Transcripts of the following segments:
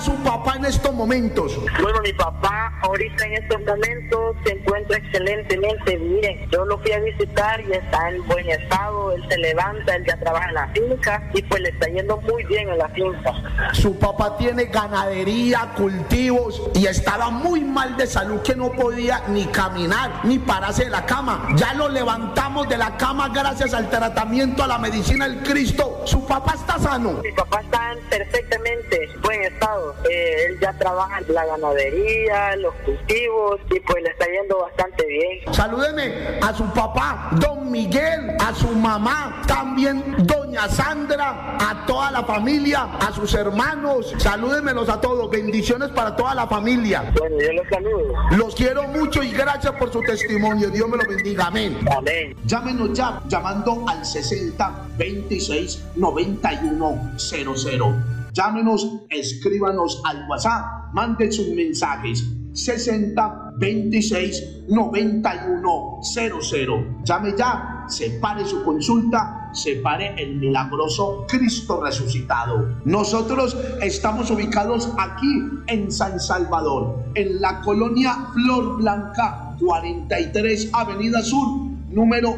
su papá en estos momentos? Bueno, mi papá ahorita en estos momentos se encuentra excelentemente bien. Yo lo fui a visitar y está en buen estado. Él se levanta, él ya trabaja en la finca y pues le está yendo muy bien en la finca. Su papá tiene ganadería, cultivos y estaba muy mal de salud, que no podía ni caminar ni pararse de la cama. Ya lo levantamos de la cama gracias al tratamiento, a la medicina del Cristo. Su papá está sano. Mi papá está en perfectamente buen estado. Él ya trabaja en la ganadería, los cultivos y pues le está yendo bastante bien. Salúdeme a su papá, don Miguel, a su mamá, también doña Sandra, a toda la familia, a sus hermanos. Salúdemelos a todos. Bendiciones para toda la familia. Bueno, yo los saludo. Los quiero mucho y gracias por su testimonio. Dios me lo bendiga. Amén. Amén. Llámenos ya, llamando al 60269100. Llámenos, escríbanos al WhatsApp, manden sus mensajes. 60269100. Llame ya, separe su consulta, separe el milagroso Cristo resucitado. Nosotros estamos ubicados aquí en San Salvador, en la colonia Flor Blanca, 43 Avenida Sur, número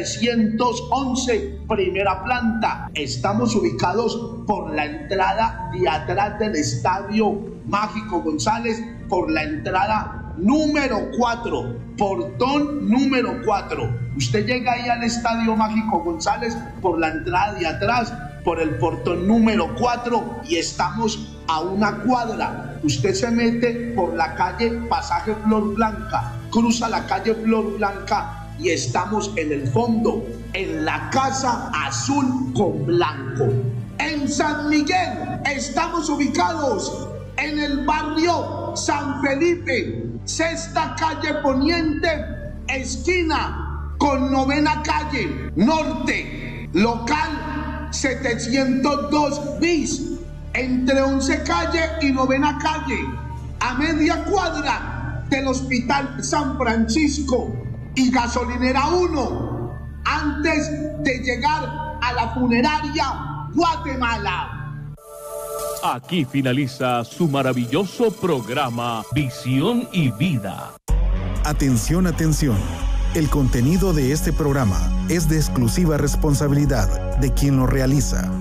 311, primera planta. Estamos ubicados por la entrada de atrás del Estadio Mágico González, por la entrada número 4, portón número 4. Usted llega ahí al Estadio Mágico González por la entrada de atrás, por el portón número 4 y estamos a una cuadra. Usted se mete por la calle Pasaje Flor Blanca, cruza la calle Flor Blanca y estamos en el fondo, en la casa azul con blanco. En San Miguel estamos ubicados en el barrio San Felipe, sexta calle poniente, esquina con novena calle norte, local 702 bis, entre 11 calle y novena calle, a media cuadra del Hospital San Francisco y Gasolinera 1, antes de llegar a la funeraria Guatemala. Aquí finaliza su maravilloso programa Visión y Vida. Atención, atención. El contenido de este programa es de exclusiva responsabilidad de quien lo realiza.